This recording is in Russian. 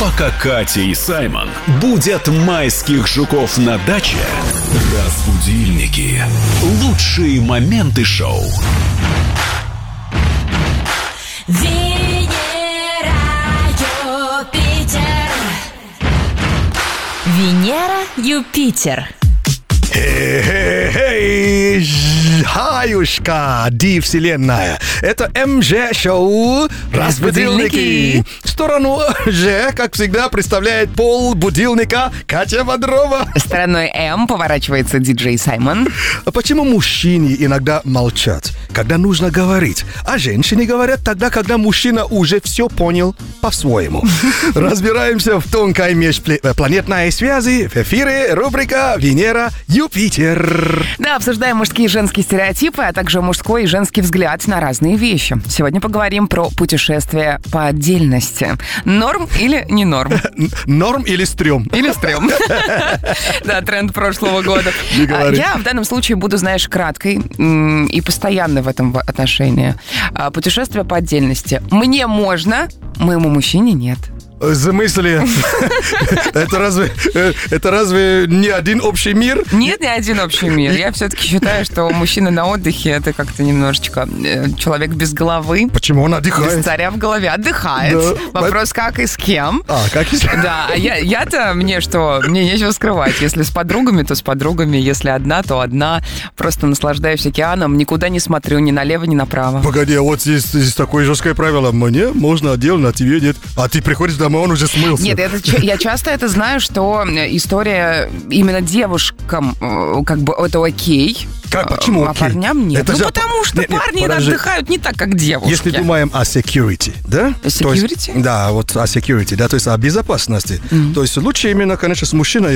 Пока Катя и Саймон будят майских жуков на даче, разбудильники. Лучшие моменты шоу. Венера, Юпитер. Венера, Юпитер. Эй, хаюшка, ди вселенная. Это МЖ-шоу «Разбудильники». В сторону Ж, как всегда, представляет пол будильника Катя Бодрова. Стороной М поворачивается диджей Саймон. А почему мужчины иногда молчат, когда нужно говорить, а женщины говорят тогда, когда мужчина уже все понял по-своему? Разбираемся в тонкой межпланетной связи. В эфире рубрика «Венера, Юпитер». Да, обсуждаем мужские и женские стереотипы, а также мужской и женский взгляд на разные вещи. Сегодня поговорим про путешествия по отдельности. Норм или не норм? Норм или стрём? Или стрём. Да, тренд прошлого года. Я в данном случае буду, знаешь, краткой и постоянно в этом отношении. Путешествия по отдельности. Мне можно, моему мужчине нет. В смысле? Это разве не один общий мир? Нет, не один общий мир. Я все-таки считаю, что мужчина на отдыхе — это как-то немножечко человек без головы. Почему он отдыхает? Без царя в голове. Отдыхает. Да. Вопрос, как и с кем. Как и с кем? Да, я-то, мне нечего скрывать. Если с подругами, то с подругами. Если одна, то одна. Просто наслаждаюсь океаном. Никуда не смотрю, ни налево, ни направо. Погоди, а вот здесь такое жесткое правило. Мне можно отдельно, а тебе нет. А ты приходишь домой, он уже смылся. Нет, я часто это знаю, что история именно девушкам как бы это окей. Почему окей? А парням нет. Это потому что парни отдыхают не так, как девушки. Если думаем о security, да? Security? Да, вот о security, да, то есть о безопасности. То есть лучше именно, конечно, с мужчиной